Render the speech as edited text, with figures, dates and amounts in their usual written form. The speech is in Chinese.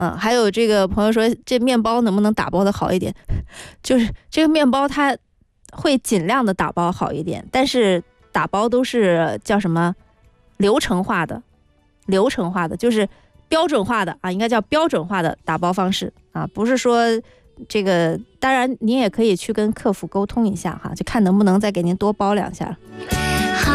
还有这个朋友说，这面包能不能打包的好一点？就是这个面包它会尽量的打包好一点，但是打包都是叫什么流程化的，就是标准化的啊，应该叫标准化的打包方式啊，不是说这个。当然，您也可以去跟客服沟通一下哈，就看能不能再给您多包2下。